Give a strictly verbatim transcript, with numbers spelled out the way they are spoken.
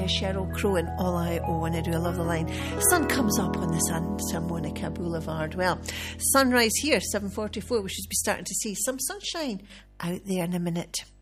Sheryl Crow and All I Owe. I do, I love the line. Sun comes up on the Santa Monica Boulevard. Well, sunrise here, seven forty-four. We should be starting to see some sunshine out there in a minute.